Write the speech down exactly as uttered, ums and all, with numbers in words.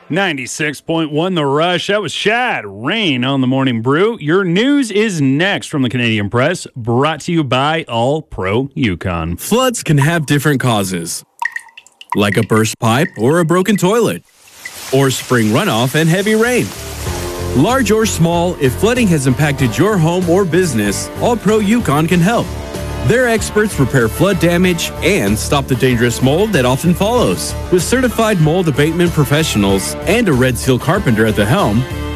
ninety-six point one The Rush. That was Shad Rain on the Morning Brew. Your news is next from the Canadian Press, brought to you by All Pro Yukon. Floods can have different causes, like a burst pipe or a broken toilet, or spring runoff and heavy rain. Large or small, if flooding has impacted your home or business, All Pro Yukon can help. Their experts repair flood damage and stop the dangerous mold that often follows. With certified mold abatement professionals and a Red Seal carpenter at the helm,